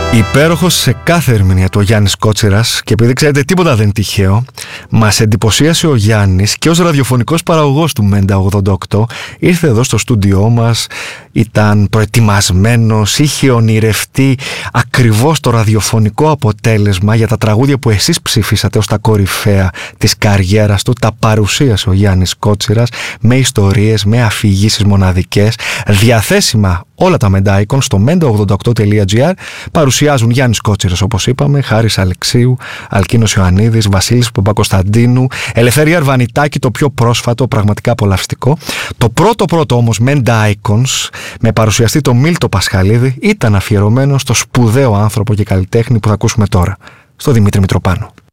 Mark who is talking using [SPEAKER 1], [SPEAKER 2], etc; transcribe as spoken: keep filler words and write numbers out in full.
[SPEAKER 1] Υπέροχος σε κάθε ερμηνεία του ο Γιάννης Κότσιρας, και επειδή ξέρετε τίποτα δεν είναι τυχαίο, μας εντυπωσίασε ο Γιάννης και ως ραδιοφωνικός παραγωγός του Μέντα ογδόντα οκτώ ήρθε εδώ στο στούντιό μας, ήταν προετοιμασμένος, είχε ονειρευτεί ακριβώς το ραδιοφωνικό αποτέλεσμα για τα τραγούδια που εσείς ψηφίσατε ως τα κορυφαία της καριέρας του. Τα παρουσίασε ο Γιάννης Κότσιρας με ιστορίες, με αφηγήσεις μοναδικές, διαθέσιμα όλα τα Μέντα Icon στο μέντα ογδόντα οκτώ τελεία τζι άρ. Παρουσιάζουν Γιάννης Κότσιρας, όπως είπαμε, Χάρης Αλεξίου, Αλκίνος Ιωαννίδης, Βασίλης Παπακοσταντίνου, Ελευθερία Αρβανιτάκη, το πιο πρόσφατο, πραγματικά απολαυστικό. Το πρώτο πρώτο όμως Μέντα Icons, με παρουσιαστή τον Μίλτο Πασχαλίδη, ήταν αφιερωμένο στο σπουδαίο άνθρωπο και καλλιτέχνη που θα ακούσουμε τώρα, στο Δημήτρη Μητροπάνο.